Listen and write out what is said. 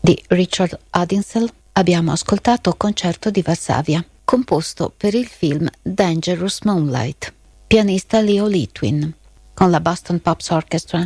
Di Richard Addinsell abbiamo ascoltato Concerto di Varsavia, composto per il film Dangerous Moonlight. Pianista Leo Litwin. Con la Boston Pops Orchestra